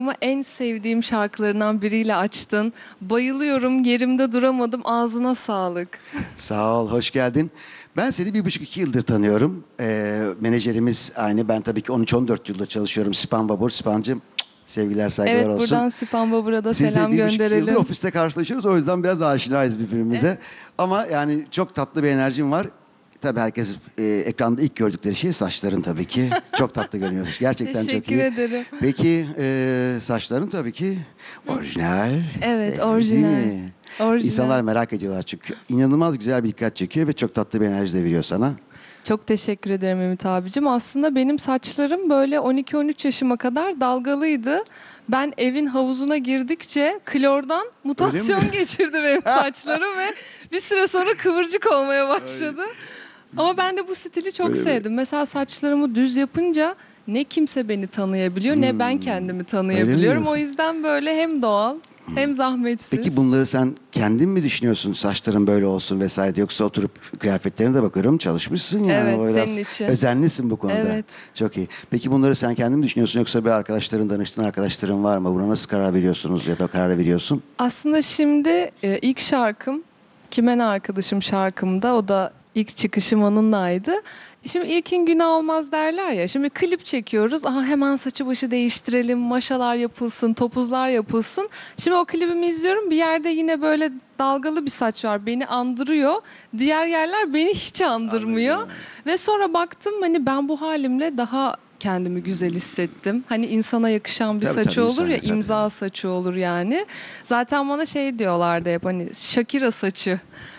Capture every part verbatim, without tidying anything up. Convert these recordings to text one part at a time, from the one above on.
Ama en sevdiğim şarkılarından biriyle açtın. Bayılıyorum, yerimde duramadım. Ağzına sağlık. Sağ ol, hoş geldin. Ben seni bir buçuk iki yıldır tanıyorum. Ee, menajerimiz aynı. Ben tabii ki on üç on dört yıldır çalışıyorum. Sipan Babur, Sipancığım. Sevgiler, saygılar Evet, olsun. buradan Sipan Babur'a da Siz de selam bir buçuk iki yıldır gönderelim. ofiste karşılaşıyoruz. O yüzden biraz aşinayız birbirimize. Ama yani çok tatlı bir enerjim var. Tabii herkes e, ekranda ilk gördükleri şey saçların tabii ki. Çok tatlı görünüyorsun. Gerçekten çok iyi. Teşekkür ederim. Peki e, saçların tabii ki orijinal. Evet, E, orijinal. Değil mi? Orijinal. İnsanlar merak ediyorlar çünkü inanılmaz güzel bir dikkat çekiyor ve çok tatlı bir enerji de veriyor sana. Çok teşekkür ederim Ümit abicim. Aslında benim saçlarım böyle on iki on üç yaşıma kadar dalgalıydı. Ben evin havuzuna girdikçe klordan mutasyon geçirdi benim saçlarım ve bir süre sonra kıvırcık olmaya başladı. Ama ben de bu stili çok Öyle mi? sevdim. Mesela saçlarımı düz yapınca ne kimse beni tanıyabiliyor ne ben kendimi Öyle tanıyabiliyorum. mi O diyorsun? yüzden böyle hem doğal hem zahmetsiz. Peki bunları sen kendin mi düşünüyorsun saçların böyle olsun vesaire diye? Yoksa oturup kıyafetlerine de bakıyorum çalışmışsın yani. Evet, O biraz senin için. özenlisin bu konuda. Evet. Çok iyi. Peki bunları sen kendin mi düşünüyorsun yoksa bir arkadaşların, danıştığın arkadaşların var mı? Buna nasıl karar veriyorsunuz ya da karar veriyorsun? Aslında şimdi e, ilk şarkım Kimen Arkadaşım şarkımda, o da ilk çıkışım onunlaydı. Şimdi ilkin günah olmaz derler ya. Şimdi klip çekiyoruz. Aha hemen saçı başı değiştirelim. Maşalar yapılsın, topuzlar yapılsın. Şimdi o klibimi izliyorum. Bir yerde yine böyle dalgalı bir saç var. Beni andırıyor. Diğer yerler beni hiç andırmıyor. Anladım. Ve sonra baktım hani ben bu halimle daha kendimi güzel hissettim. Hani insana yakışan bir Tabii, saçı tabii, olur ya, insana, tabii. imza saçı olur yani. Zaten bana şey diyorlardı hep, hani Shakira saçı.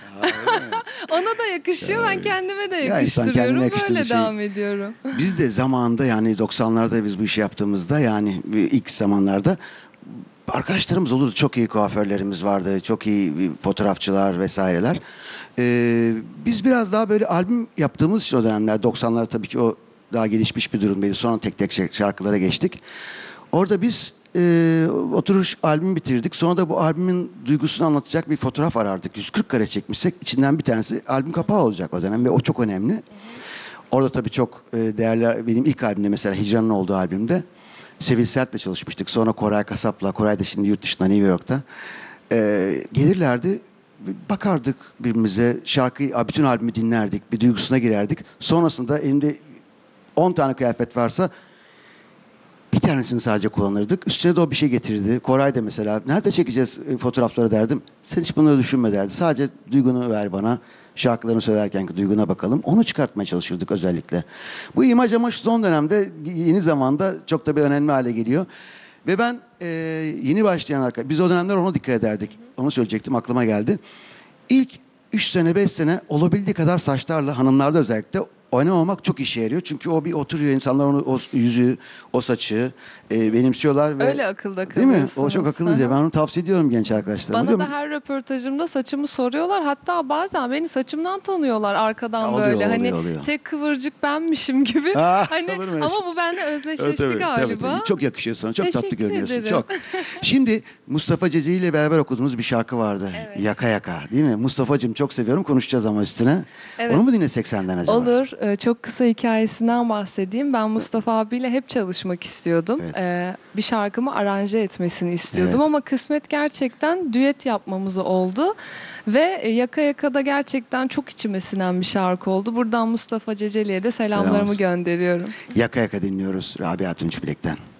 Ona da yakışıyor, ben kendime de Ya insan kendine yakıştırıyorum. yakıştırdığı Böyle şey- devam ediyorum. Biz de zamanında yani doksanlarda biz bu işi yaptığımızda yani ilk zamanlarda arkadaşlarımız olurdu. Çok iyi kuaförlerimiz vardı. Çok iyi fotoğrafçılar vesaireler. Ee, biz biraz daha böyle albüm yaptığımız için o dönemler doksanlar tabii ki o daha gelişmiş bir durumdaydı. Sonra tek tek şarkılara geçtik. Orada biz e, oturuş albüm bitirdik. Sonra da bu albümün duygusunu anlatacak bir fotoğraf arardık. yüz kırk kare çekmişsek içinden bir tanesi albüm kapağı olacak o dönem ve o çok önemli. Orada tabii çok e, değerli, benim ilk albümde mesela Hicran'ın olduğu albümde Sevil Sert'le çalışmıştık. Sonra Koray Kasap'la, Koray da şimdi yurt dışında New York'ta. E, gelirlerdi, bakardık birbirimize, şarkıyı, bütün albümü dinlerdik, bir duygusuna girerdik. Sonrasında elimde on tane kıyafet varsa bir tanesini sadece kullanırdık. Üstüne de o bir şey getirirdi. Koray da mesela, nerede çekeceğiz fotoğrafları derdim. Sen hiç bunları düşünme derdi. Sadece duygunu ver bana. Şarkılarını söylerken ki duyguna bakalım. Onu çıkartmaya çalışırdık özellikle. Bu imaj ama şu son dönemde, yeni zamanda çok da bir önemli hale geliyor. Ve ben e, yeni başlayan arkadaşlar, biz o dönemler ona dikkat ederdik. Onu söyleyecektim, aklıma geldi. İlk üç sene, beş sene olabildiği kadar saçlarla, hanımlarda özellikle oynamamak çok işe yarıyor. Çünkü o bir oturuyor, insanlar onu, o yüzü, o saçı e, benimsiyorlar. Ve, Öyle akılda değil mi? kalıyorsunuz. O çok akıllıca. Ben onu tavsiye ediyorum genç arkadaşlarıma. Bana Diyorum, da her röportajımda saçımı soruyorlar. Hatta bazen beni saçımdan tanıyorlar arkadan Ya oluyor, böyle. oluyor, Hani oluyor. tek kıvırcık benmişim gibi. Ah, hani olur mu öyle ama şey? bu bende Evet, özdeşleşti tabii, tabii, galiba. tabii. Çok yakışıyor sana. Çok tatlı Teşekkür görünüyorsun. ederim. Çok. Şimdi Mustafa Ceceli ile beraber okuduğunuz bir şarkı vardı. Evet. Yaka Yaka, değil mi? Mustafa'cığım çok seviyorum. Konuşacağız ama üstüne. Evet. Onu mu dinlesek senden acaba? Olur. Ee, Çok kısa hikayesinden bahsedeyim. Ben Mustafa abiyle hep çalışmak istiyordum. Evet. Ee, Bir şarkımı aranje etmesini istiyordum Evet. ama kısmet gerçekten düet yapmamız oldu. Ve e, Yaka Yaka'da gerçekten çok içime sinen bir şarkı oldu. Buradan Mustafa Ceceli'ye de selamlarımı Selam olsun. gönderiyorum. Yaka Yaka dinliyoruz Rabia Tunç Bilek'ten.